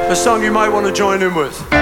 a song you might want to join in with.